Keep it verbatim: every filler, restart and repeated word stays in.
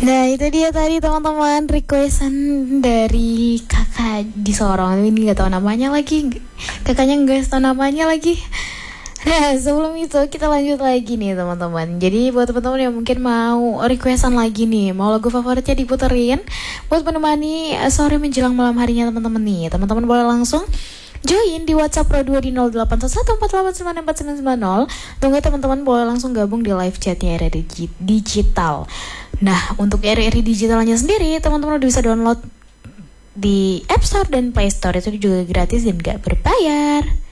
Nah itu dia tadi teman-teman, requestan dari kakak di Sorong. Ini gak tahu namanya lagi, kakaknya gak tahu namanya lagi. Nah sebelum itu kita lanjut lagi nih teman-teman. Jadi buat teman-teman yang mungkin mau requestan lagi nih, mau lagu favoritnya diputerin buat menemani sore menjelang malam harinya teman-teman nih, teman-teman boleh langsung join di WhatsApp Pro dua di nol delapan satu empat delapan sembilan empat sembilan sembilan nol. Tunggu teman-teman boleh langsung gabung di live chatnya R R I Digital. Nah untuk R R I Digitalnya sendiri teman-teman udah bisa download di App Store dan Play Store, itu juga gratis dan gak berbayar.